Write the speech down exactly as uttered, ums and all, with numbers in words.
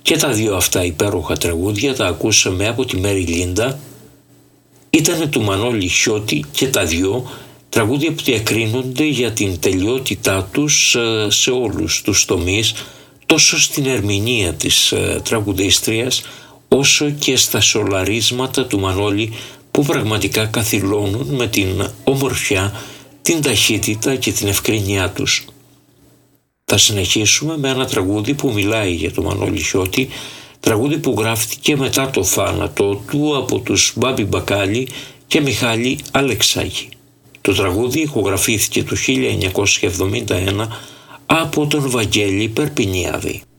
Και τα δύο αυτά υπέροχα τραγούδια τα ακούσαμε από τη Μέρι Λίντα. Ήτανε του Μανώλη Χιώτη και τα δυο τραγούδια που διακρίνονται για την τελειότητά τους σε όλους τους τομείς, τόσο στην ερμηνεία της τραγουδίστριας όσο και στα σολαρίσματα του Μανώλη που πραγματικά καθυλώνουν με την ομορφιά, την ταχύτητα και την ευκρίνειά τους. Θα συνεχίσουμε με ένα τραγούδι που μιλάει για το Μανώλη Χιώτη, τραγούδι που γράφτηκε μετά το θάνατό του από τους Μπάμπη Μπακάλι και Μιχάλη Αλεξάκη. Το τραγούδι ηχογραφήθηκε το χίλια εννιακόσια εβδομήντα ένα από τον Βαγγέλη Περπινιάδη.